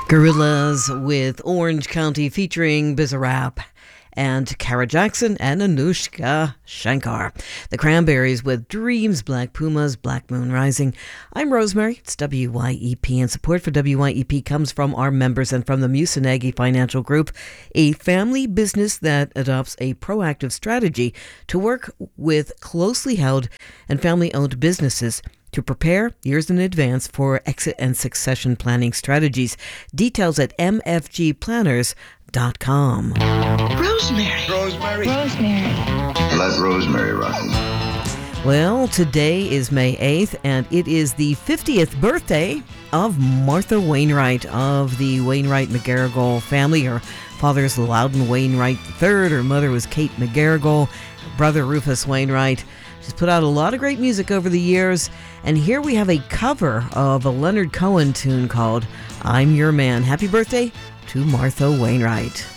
Gorillaz with Orange County featuring Bizarrap and Kara Jackson and Anushka Shankar. The Cranberries with Dreams, Black Pumas, Black Moon Rising. I'm Rosemary. It's WYEP, and support for WYEP comes from our members and from the Musunagi Financial Group, a family business that adopts a proactive strategy to work with closely held and family-owned businesses to prepare years in advance for exit and succession planning strategies. Details at mfgplanners.com. Rosemary. Let Rosemary rock. Well, today is May 8th, and it is the 50th birthday of Martha Wainwright of the Wainwright McGarrigle family. Her father is Loudon Wainwright III. Her mother was Kate McGarrigle. Her brother Rufus Wainwright. She's put out a lot of great music over the years, and here we have a cover of a Leonard Cohen tune called I'm Your Man. Happy birthday to Martha Wainwright.